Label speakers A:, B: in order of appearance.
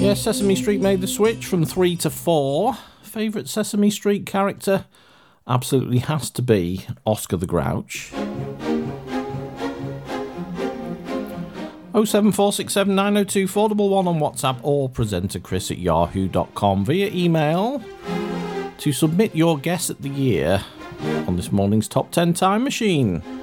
A: Yes, Sesame Street made the switch from 3 to 4. Favourite Sesame Street character? Absolutely has to be Oscar the Grouch. 07467902411 on WhatsApp or presenterchris@yahoo.com via email to submit your guess at the year on this morning's Top 10 Time Machine.